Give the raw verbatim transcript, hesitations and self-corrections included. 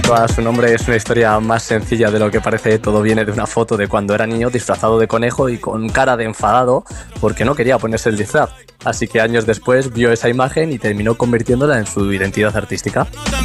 respecto a su nombre, es una historia más sencilla de lo que parece. Todo viene de una foto de cuando era niño disfrazado de conejo y con cara de enfadado porque no quería ponerse el disfraz. Así que años después vio esa imagen y terminó convirtiéndola en su identidad artística.